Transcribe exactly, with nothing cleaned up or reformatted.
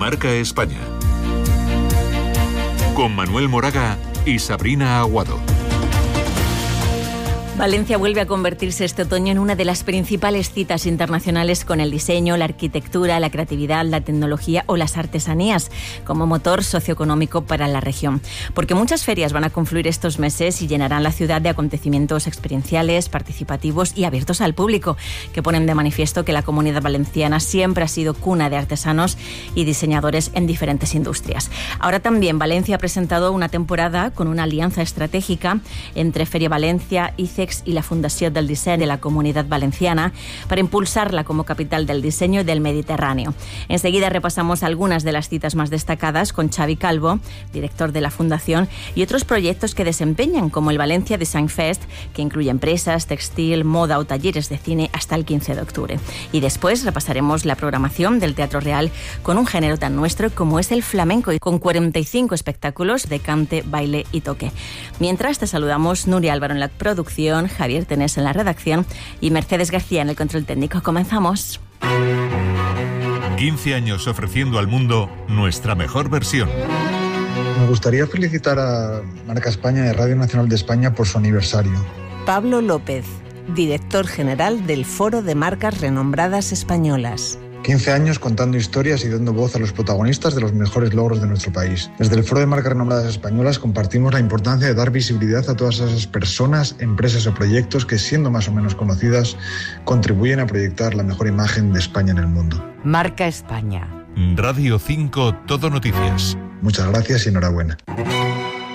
Marca España. Con Manuel Moraga y Sabrina Aguado. Valencia vuelve a convertirse este otoño en una de las principales citas internacionales con el diseño, la arquitectura, la creatividad, la tecnología o las artesanías como motor socioeconómico para la región. Porque muchas ferias van a confluir estos meses y llenarán la ciudad de acontecimientos experienciales, participativos y abiertos al público, que ponen de manifiesto que la Comunidad Valenciana siempre ha sido cuna de artesanos y diseñadores en diferentes industrias. Ahora también Valencia ha presentado una temporada con una alianza estratégica entre Feria Valencia, I C E X y la Fundació del Disseny de la Comunitat Valenciana para impulsarla como capital del diseño y del Mediterráneo. Enseguida repasamos algunas de las citas más destacadas con Xavi Calvo, director de la Fundación, y otros proyectos que desempeñan, como el Valencia Design Fest, que incluye empresas, textil, moda o talleres de cine hasta el quince de octubre. Y después repasaremos la programación del Teatro Real con un género tan nuestro como es el flamenco, y con cuarenta y cinco espectáculos de cante, baile y toque. Mientras, te saludamos Nuria Álvaro en la producción, Javier Tenés en la redacción y Mercedes García en el control técnico. Comenzamos. quince años ofreciendo al mundo nuestra mejor versión. Me gustaría felicitar a Marca España y Radio Nacional de España por su aniversario. Pablo López, director general del Foro de Marcas Renombradas Españolas. quince años contando historias y dando voz a los protagonistas de los mejores logros de nuestro país. Desde el Foro de Marcas Renombradas Españolas compartimos la importancia de dar visibilidad a todas esas personas, empresas o proyectos que, siendo más o menos conocidas, contribuyen a proyectar la mejor imagen de España en el mundo. Marca España. Radio cinco, Todo Noticias. Muchas gracias y enhorabuena.